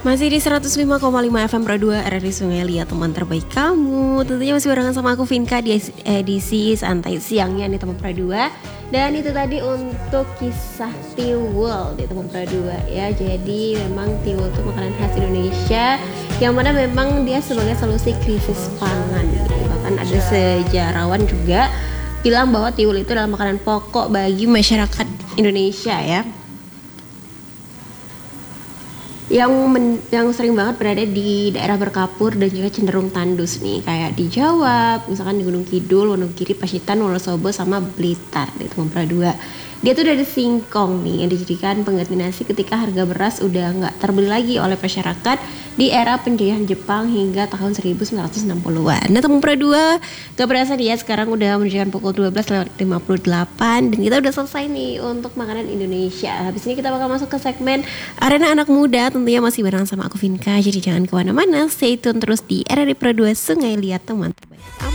Masih di 105,5 FM Pro 2 RRI Sungai Liat, teman terbaik kamu. Tentunya masih barengan sama aku Vinka di edisi santai siangnya nih teman Pro 2. Dan itu tadi untuk kisah tiwul di teman Pro 2 ya. Jadi memang tiwul itu makanan khas Indonesia yang mana memang dia sebagai solusi krisis pangan gitu. Bahkan ada sejarawan juga bilang bahwa tiwul itu adalah makanan pokok bagi masyarakat Indonesia ya. Yang sering banget berada di daerah berkapur dan juga cenderung tandus nih, kayak di Jawa, misalkan di Gunung Kidul, Wonogiri, Pacitan, Wonosobo sama Blitar di Tempura 2. Dia tuh dari singkong nih yang dijadikan pengganti nasi ketika harga beras udah nggak terbeli lagi oleh masyarakat di era penjajahan Jepang hingga tahun 1960-an. Nah Tempura 2 gak berasa dia sekarang udah menunjukkan pukul 12:58 dan kita udah selesai nih untuk makanan Indonesia. Habis ini kita bakal masuk ke segmen Arena Anak Muda, tentunya masih bareng sama aku Vinka. Jadi jangan kemana-mana, stay tune terus di RRI Pro 2 Sungai Liat, teman terbaik.